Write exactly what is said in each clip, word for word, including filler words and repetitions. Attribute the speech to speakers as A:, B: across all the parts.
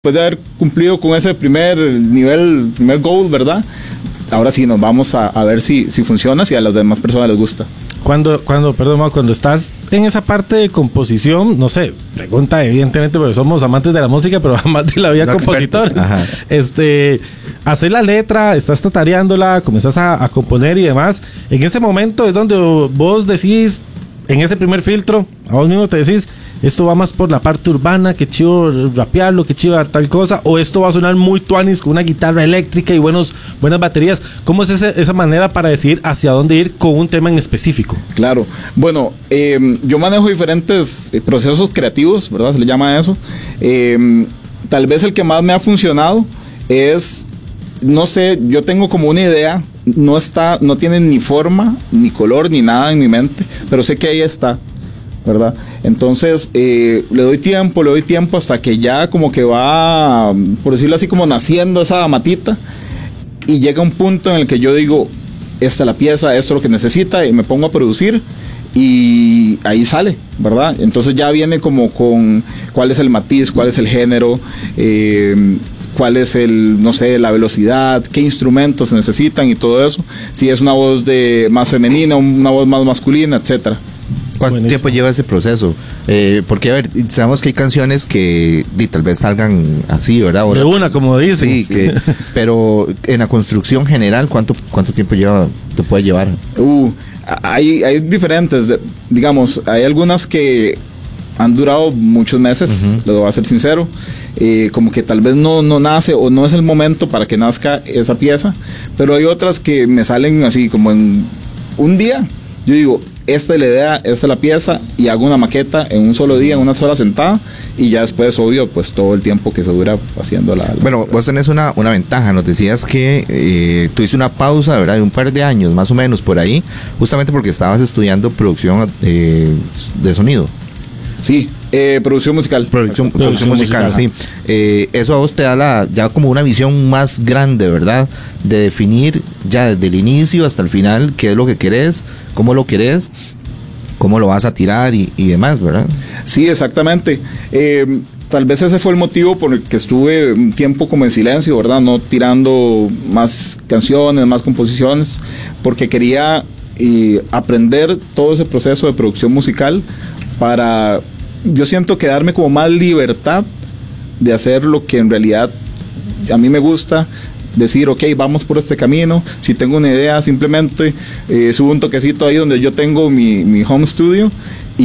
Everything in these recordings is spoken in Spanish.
A: Después de haber cumplido con ese primer nivel, primer goal, ¿verdad? Ahora sí nos vamos a, a ver si, si funciona, si a las demás personas les gusta.
B: Cuando, cuando, perdón, cuando estás en esa parte de composición, no sé, pregunta evidentemente porque somos amantes de la música, pero amantes de la vida no compositor. Este, hacer la letra, estás tatareándola, comenzás a, a componer y demás. En ese momento es donde vos decís, en ese primer filtro, a vos mismo te decís, esto va más por la parte urbana, que chido rapearlo, que chido tal cosa, o esto va a sonar muy tuanis con una guitarra eléctrica y buenos, buenas baterías. ¿Cómo es ese, esa manera para decidir hacia dónde ir con un tema en específico?
A: Claro, bueno, eh, yo manejo diferentes eh, procesos creativos, ¿verdad? Se le llama eso. Eh, tal vez el que más me ha funcionado es, no sé, yo tengo como una idea, no está, no tiene ni forma, ni color, ni nada en mi mente, pero sé que ahí está, ¿verdad? Entonces eh, le doy tiempo, le doy tiempo hasta que ya como que va, por decirlo así, como naciendo esa matita, y llega un punto en el que yo digo, esta es la pieza, esto es lo que necesita, y me pongo a producir y ahí sale, ¿verdad? Entonces ya viene como con cuál es el matiz, cuál es el género, eh, cuál es el, no sé, la velocidad, qué instrumentos se necesitan y todo eso, si es una voz de más femenina, una voz más masculina, etcétera.
C: ¿Cuánto Buenísimo. tiempo lleva ese proceso? Eh, porque, a ver, sabemos que hay canciones que di, tal vez salgan así, ¿verdad?
B: O de una, como dicen.
C: Sí, sí. Que, pero en la construcción general, ¿cuánto, cuánto tiempo lleva, te puede llevar?
A: Uh, hay, hay diferentes, digamos, hay algunas que han durado muchos meses, uh-huh. Lo voy a ser sincero, eh, como que tal vez no, no nace o no es el momento para que nazca esa pieza, pero hay otras que me salen así como en un día, yo digo, esta es la idea, esta es la pieza, y hago una maqueta en un solo día, en una sola sentada, y ya después, obvio, pues todo el tiempo que se dura haciendo la... la
C: bueno, vos tenés una, una ventaja, nos decías que eh, tuviste una pausa, ¿verdad?, de un par de años, más o menos, por ahí, justamente porque estabas estudiando producción eh, de sonido.
A: Sí, eh, producción musical.
C: Producción, producción, producción musical, musical, sí. Eh, eso a vos te da la, ya como una visión más grande, ¿verdad? De definir ya desde el inicio hasta el final qué es lo que querés, cómo lo querés, cómo lo vas a tirar y, y demás, ¿verdad?
A: Sí, exactamente. Eh, tal vez ese fue el motivo por el que estuve un tiempo como en silencio, ¿verdad? No tirando más canciones, más composiciones, porque quería eh, aprender todo ese proceso de producción musical para, yo siento que darme como más libertad de hacer lo que en realidad a mí me gusta, decir, ok, vamos por este camino, si tengo una idea, simplemente eh, subo un toquecito ahí donde yo tengo mi, mi home studio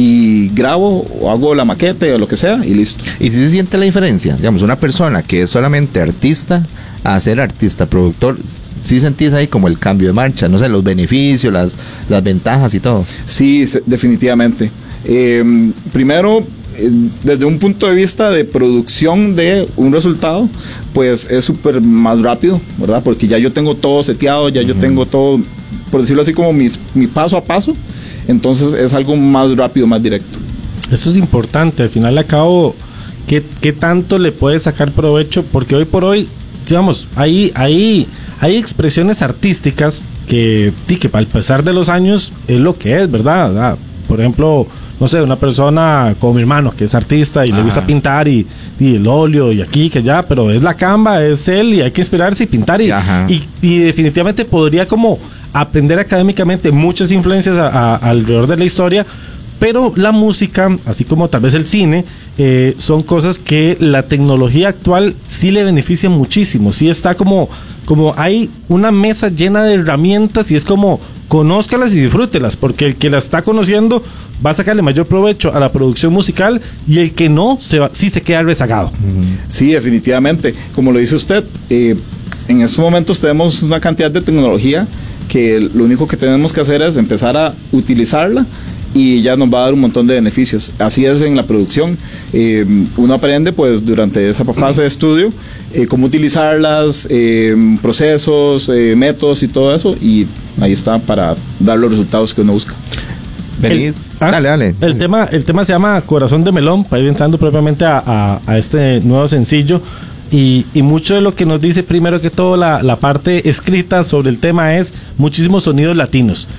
A: y grabo o hago la maqueta o lo que sea y listo.
C: ¿Y si se siente la diferencia? Digamos, una persona que es solamente artista a ser artista, productor, ¿sí sentís ahí como el cambio de marcha? No sé, los beneficios, las, las ventajas y todo.
A: Sí, definitivamente. Eh, primero, eh, desde un punto de vista de producción de un resultado, pues es súper más rápido, ¿verdad? Porque ya yo tengo todo seteado, ya uh-huh. yo tengo todo, por decirlo así, como mis, mi paso a paso, entonces es algo más rápido, más directo.
B: Eso es importante, al final de cabo, ¿qué, qué tanto le puedes sacar provecho? Porque hoy por hoy, digamos, hay, hay, hay expresiones artísticas que, que al pesar de los años es lo que es, ¿verdad? ¿verdad? Por ejemplo, no sé, una persona como mi hermano que es artista y Ajá. le gusta pintar y, y el óleo y aquí que allá, pero es la Canva, es él y hay que inspirarse y pintar y, y, y definitivamente podría como aprender académicamente muchas influencias a, a, alrededor de la historia, pero la música, así como tal vez el cine, eh, son cosas que la tecnología actual sí le beneficia muchísimo, sí está como, como hay una mesa llena de herramientas y es como conózcalas y disfrútelas, porque el que la está conociendo va a sacarle mayor provecho a la producción musical y el que no, se va, sí se queda rezagado.
A: Sí, definitivamente. Como lo dice usted, eh, en estos momentos tenemos una cantidad de tecnología que lo único que tenemos que hacer es empezar a utilizarla y ya nos va a dar un montón de beneficios. Así es en la producción. Eh, uno aprende pues durante esa fase de estudio eh, cómo utilizarlas, eh, procesos, eh, métodos y todo eso, y ahí está para dar los resultados que uno busca.
C: Venís.
B: El, ah, dale, dale. El tema, el tema se llama Corazón de Melón, para ir entrando propiamente a, a, a este nuevo sencillo. Y, y mucho de lo que nos dice primero que todo la, la parte escrita sobre el tema es muchísimos sonidos latinos.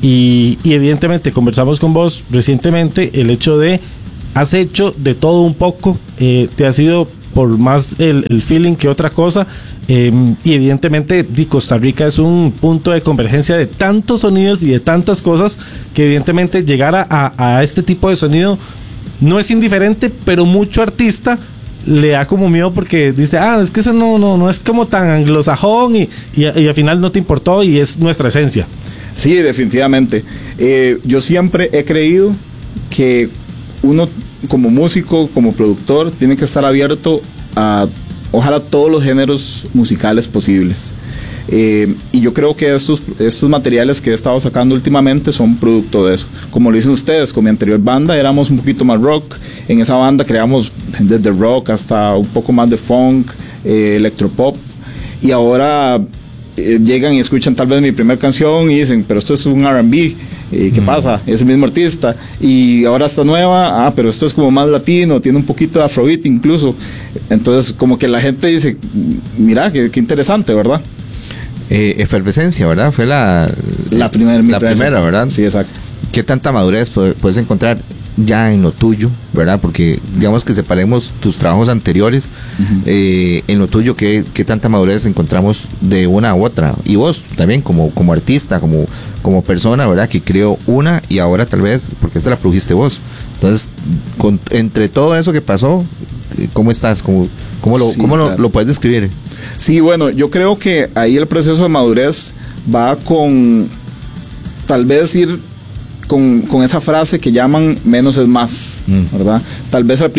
B: Y, y evidentemente conversamos con vos recientemente el hecho de has hecho de todo un poco, eh, te has ido por más el, el feeling que otra cosa. Eh, y evidentemente di, Costa Rica es un punto de convergencia de tantos sonidos y de tantas cosas que evidentemente llegar a, a, a este tipo de sonido no es indiferente, pero mucho artista le da como miedo porque dice, ah, es que eso no, no, no es como tan anglosajón y, y, y al final no te importó y es nuestra esencia.
A: Sí, definitivamente. Eh, yo siempre he creído que uno como músico, como productor, tiene que estar abierto a, ojalá, todos los géneros musicales posibles. Eh, y yo creo que estos, estos materiales que he estado sacando últimamente son producto de eso. Como lo dicen ustedes, con mi anterior banda éramos un poquito más rock. En esa banda creamos desde rock hasta un poco más de funk, eh, electropop. Y ahora eh, llegan y escuchan tal vez mi primera canción y dicen, pero esto es un R and B. Eh, ¿Qué mm. pasa? Es el mismo artista. Y ahora está nueva, ah, pero esto es como más latino, tiene un poquito de afrobeat incluso. Entonces como que la gente dice, mira, qué, qué interesante, ¿verdad?
C: Eh, efervescencia, ¿verdad? Fue la,
A: la, primer,
C: la primera, ¿verdad?
A: Sí, exacto.
C: ¿Qué tanta madurez puedes encontrar ya en lo tuyo, ¿verdad? Porque digamos que separemos tus trabajos anteriores, uh-huh. eh, en lo tuyo, ¿qué, ¿qué tanta madurez encontramos de una a otra? Y vos también como, como artista, como, como persona, ¿verdad? Que creó una y ahora tal vez, porque esta la produjiste vos. Entonces, con, entre todo eso que pasó, ¿cómo estás? ¿Cómo, cómo, lo, sí, cómo claro. lo, lo puedes describir?
A: Sí, bueno, yo creo que ahí el proceso de madurez va con tal vez ir con, con esa frase que llaman menos es más, mm. ¿verdad? Tal vez al